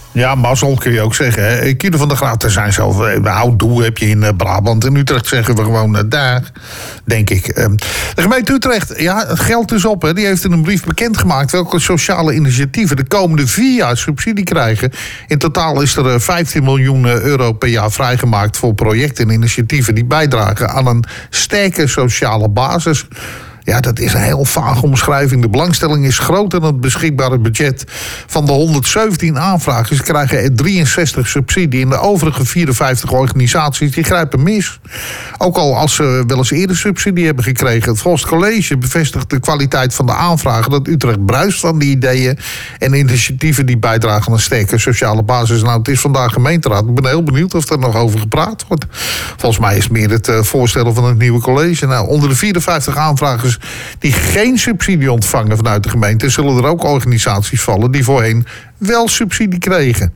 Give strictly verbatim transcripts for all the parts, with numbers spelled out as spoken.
Ja, mazzel kun je ook zeggen. Hè. Kilo van der Graat, er zijn zoveel. Houdoe heb je in Brabant. In Utrecht zeggen we gewoon uh, daar, denk ik. Uh, de gemeente Utrecht, ja, het geld dus op. Hè. Die heeft in een brief bekendgemaakt welke sociale initiatieven de komende vier jaar subsidie krijgen. In totaal is er uh, vijftien miljoen euro per jaar vrijgemaakt voor projecten en initiatieven die bijdragen aan een sterke sociale basis. Ja, dat is een heel vage omschrijving. De belangstelling is groter dan het beschikbare budget. Van de honderdzeventien aanvragers krijgen er drieënzestig subsidie. En de overige vierenvijftig organisaties die grijpen mis. Ook al als ze wel eens eerder subsidie hebben gekregen. Het Volst College bevestigt de kwaliteit van de aanvragen. Dat Utrecht bruist van die ideeën en initiatieven die bijdragen aan een sterke sociale basis. Nou, het is vandaag gemeenteraad. Ik ben heel benieuwd of er nog over gepraat wordt. Volgens mij is meer het uh, voorstellen van het nieuwe college. Nou, onder de vierenvijftig aanvragers die geen subsidie ontvangen vanuit de gemeente, zullen er ook organisaties vallen die voorheen wel subsidie kregen.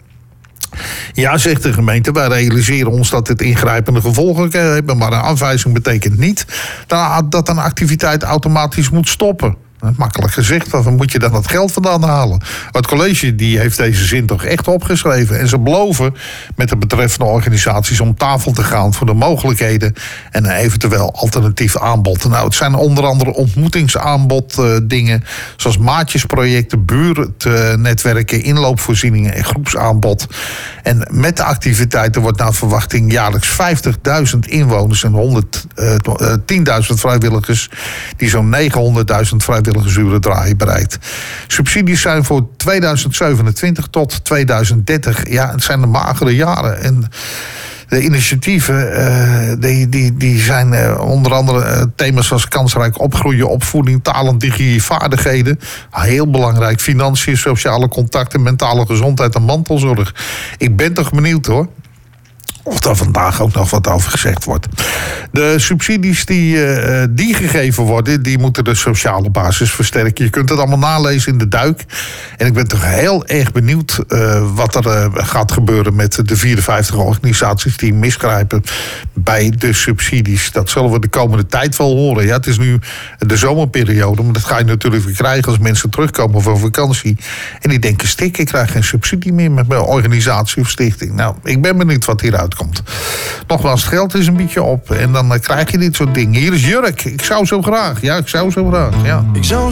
Ja, zegt de gemeente, wij realiseren ons dat dit ingrijpende gevolgen kan hebben, maar een afwijzing betekent niet dat een activiteit automatisch moet stoppen. Makkelijk gezegd, dan moet je dan dat geld vandaan halen. Het college die heeft deze zin toch echt opgeschreven. En ze beloven met de betreffende organisaties om tafel te gaan voor de mogelijkheden en een eventueel alternatief aanbod. Nou, het zijn onder andere ontmoetingsaanbod uh, dingen zoals maatjesprojecten, buurtnetwerken, inloopvoorzieningen en groepsaanbod. En met de activiteiten wordt naar verwachting jaarlijks vijftigduizend inwoners en honderdtienduizend vrijwilligers die zo'n negenhonderdduizend vrijwilligers uren draaien bereikt. Subsidies zijn voor tweeduizend zevenentwintig tot tweeduizend dertig. Ja, het zijn de magere jaren. En de initiatieven uh, die, die, die zijn uh, onder andere uh, thema's als kansrijk opgroeien, opvoeding, taal en digievaardigheden. Heel belangrijk. Financiën, sociale contacten, mentale gezondheid en mantelzorg. Ik ben toch benieuwd hoor. Of daar vandaag ook nog wat over gezegd wordt. De subsidies die, uh, die gegeven worden, die moeten de sociale basis versterken. Je kunt het allemaal nalezen in de duik. En ik ben toch heel erg benieuwd uh, wat er uh, gaat gebeuren met de vierenvijftig organisaties die misgrijpen bij de subsidies. Dat zullen we de komende tijd wel horen. Ja, het is nu de zomerperiode, maar dat ga je natuurlijk weer krijgen als mensen terugkomen van vakantie. En die denken, stik, ik krijg geen subsidie meer met mijn organisatie of stichting. Nou, ik ben benieuwd wat hieruit komt. Nogmaals, het geld is een beetje op en dan uh, krijg je dit soort dingen. Hier is Jurk. Ik zou zo graag. Ja, ik zou zo graag. Ja. Ik zou